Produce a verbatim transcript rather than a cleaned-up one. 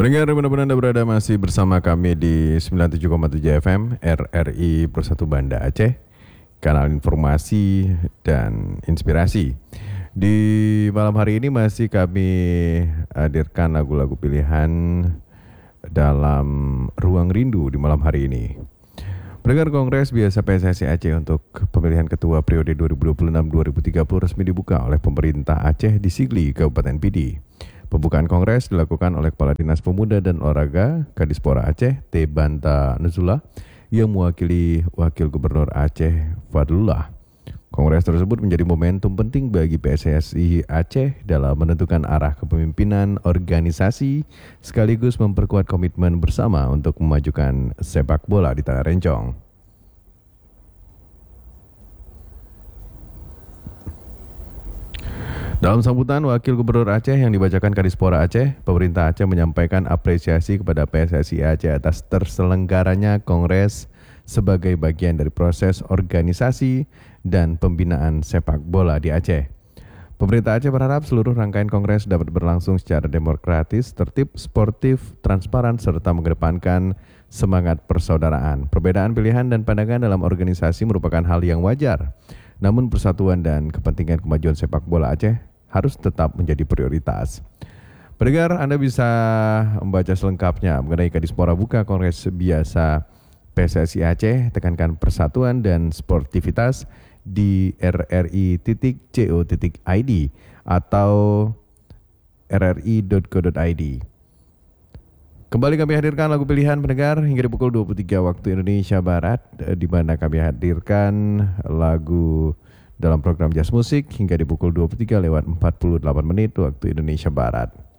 Pendengar benar-benar Anda berada masih bersama kami di sembilan puluh tujuh koma tujuh F M R R I Persatu Banda Aceh, kanal informasi dan inspirasi. Di malam hari ini masih kami hadirkan lagu-lagu pilihan dalam Ruang Rindu di malam hari ini. Pendengar, Kongres Biasa P S S I Aceh untuk pemilihan ketua periode dua ribu dua puluh enam sampai dua ribu tiga puluh resmi dibuka oleh pemerintah Aceh di Sigli, Kabupaten Pidi. Pembukaan kongres dilakukan oleh Kepala Dinas Pemuda dan Olahraga Kadispora Aceh, T. Banta Nuzula, yang mewakili Wakil Gubernur Aceh, Fadlullah. Kongres tersebut menjadi momentum penting bagi P S S I Aceh dalam menentukan arah kepemimpinan organisasi, sekaligus memperkuat komitmen bersama untuk memajukan sepak bola di Tanah Rencong. Dalam sambutan Wakil Gubernur Aceh yang dibacakan Kadispora Aceh, pemerintah Aceh menyampaikan apresiasi kepada P S S I Aceh atas terselenggaranya kongres sebagai bagian dari proses organisasi dan pembinaan sepak bola di Aceh. Pemerintah Aceh berharap seluruh rangkaian kongres dapat berlangsung secara demokratis, tertib, sportif, transparan, serta mengedepankan semangat persaudaraan. Perbedaan pilihan dan pandangan dalam organisasi merupakan hal yang wajar. Namun persatuan dan kepentingan kemajuan sepak bola Aceh harus tetap menjadi prioritas. Pendengar, Anda bisa membaca selengkapnya mengenai Kadispora Buka Kongres Biasa P S S I Aceh, tekankan persatuan dan sportivitas di r r i titik co titik i d atau r r i titik co titik i d. Kembali kami hadirkan lagu pilihan pendengar hingga di pukul dua puluh tiga waktu Indonesia Barat, di mana kami hadirkan lagu dalam program Jazz Musik hingga di pukul dua puluh tiga lewat empat puluh delapan menit waktu Indonesia Barat.